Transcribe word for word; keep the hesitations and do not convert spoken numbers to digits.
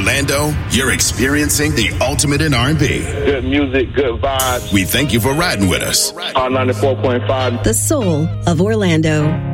Orlando, you're experiencing the ultimate in R and B. Good music, good vibes. We thank you for riding with us. On ninety-four point five. The soul of Orlando.